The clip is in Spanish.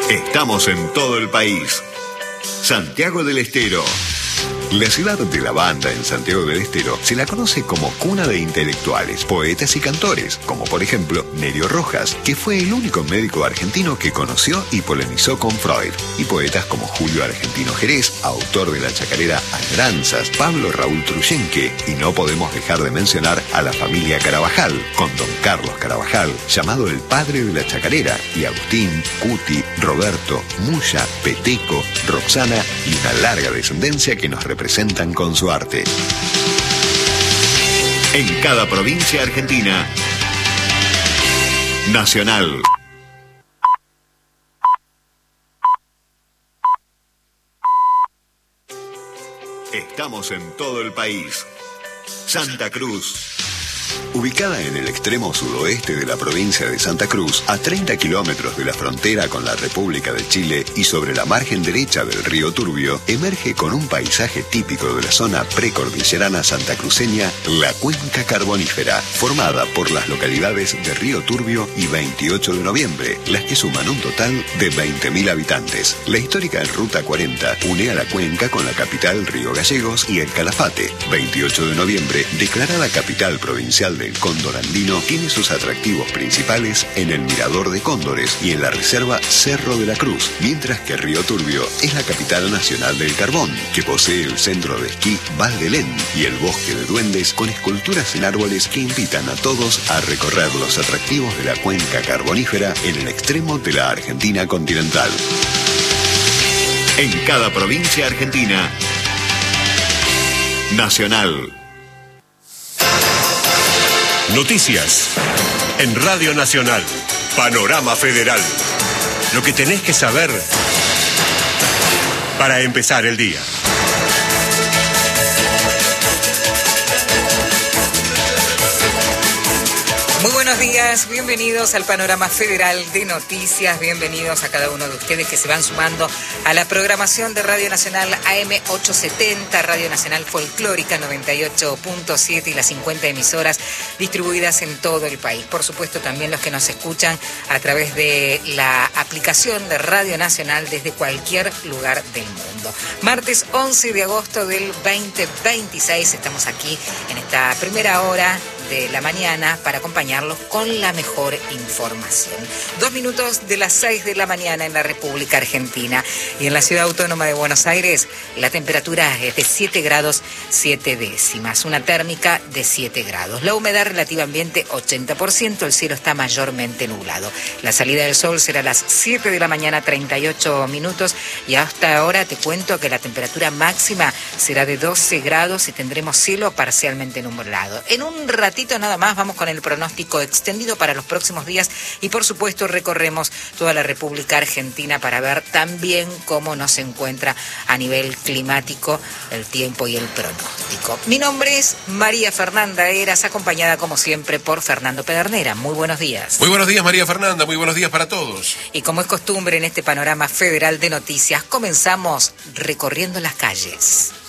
Estamos en todo el país. Santiago del Estero. La ciudad de la banda en Santiago del Estero se la conoce como cuna de intelectuales, poetas y cantores, como por ejemplo Nerio Rojas, que fue el único médico argentino que conoció y polemizó con Freud, y poetas como Julio Argentino Jerez, autor de la chacarera Añoranzas, Pablo Raúl Truyenque, y no podemos dejar de mencionar a la familia Carabajal, con don Carlos Carabajal, llamado el padre de la chacarera, y Agustín, Cuti, Roberto, Muya, Peteco, Roxana y una larga descendencia que nos representan con su arte. En cada provincia argentina, Nacional. Estamos en todo el país. Santa Cruz. Ubicada en el extremo sudoeste de la provincia de Santa Cruz, a 30 kilómetros de la frontera con la República de Chile y sobre la margen derecha del río Turbio, emerge con un paisaje típico de la zona precordillerana santacruceña, la Cuenca Carbonífera, formada por las localidades de Río Turbio y 28 de noviembre, las que suman un total de 20.000 habitantes. La histórica Ruta 40 une a la cuenca con la capital Río Gallegos y el Calafate. 28 de noviembre, declarada capital provincial del cóndor andino, tiene sus atractivos principales en el Mirador de Cóndores y en la reserva Cerro de la Cruz, mientras que Río Turbio es la capital nacional del carbón, que posee el centro de esquí Val d'Elén y el bosque de duendes con esculturas en árboles que invitan a todos a recorrer los atractivos de la cuenca carbonífera en el extremo de la Argentina continental. En cada provincia argentina, Nacional. Noticias en Radio Nacional. Panorama Federal. Lo que tenés que saber para empezar el día. Muy buenos días, bienvenidos al Panorama Federal de Noticias, bienvenidos a cada uno de ustedes que se van sumando a la programación de Radio Nacional AM 870, Radio Nacional Folclórica 98.7 y las 50 emisoras distribuidas en todo el país. Por supuesto también los que nos escuchan a través de la aplicación de Radio Nacional desde cualquier lugar del mundo. Martes 11 de agosto del 2026, estamos aquí en esta primera hora de la mañana para acompañarlos con la mejor información. 2 minutos de las 6 de la mañana en la República Argentina y en la Ciudad Autónoma de Buenos Aires la temperatura es de 7 grados 7 décimas, una térmica de 7 grados. La humedad relativa ambiente 80%, el cielo está mayormente nublado. La salida del sol será a las 7 de la mañana 38 minutos y hasta ahora te cuento que la temperatura máxima será de 12 grados y tendremos cielo parcialmente nublado. En un ratito nada más vamos con el pronóstico extendido para los próximos días y por supuesto recorremos toda la República Argentina para ver también cómo nos encuentra a nivel climático el tiempo y el pronóstico. Mi nombre es María Fernanda Eras, acompañada como siempre por Fernando Pedernera. Muy buenos días. Muy buenos días, María Fernanda, muy buenos días para todos. Y como es costumbre en este Panorama Federal de Noticias, comenzamos recorriendo las calles.